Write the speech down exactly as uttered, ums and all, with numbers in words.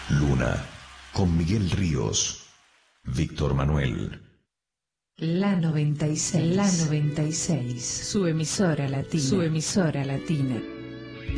Luna, con Miguel Ríos, Víctor Manuel. La noventa y seis, la noventa y seis, su emisora latina, su emisora latina.